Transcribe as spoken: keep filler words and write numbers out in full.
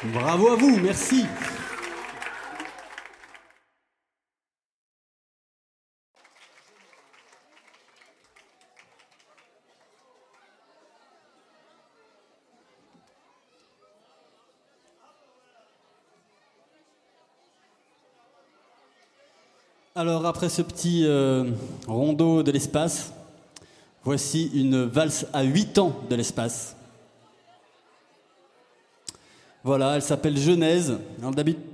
Bravo à vous, merci. Alors après ce petit euh, rondeau de l'espace, voici une valse à huit ans de l'espace. Voilà, elle s'appelle Genèse. Alors, d'habitude,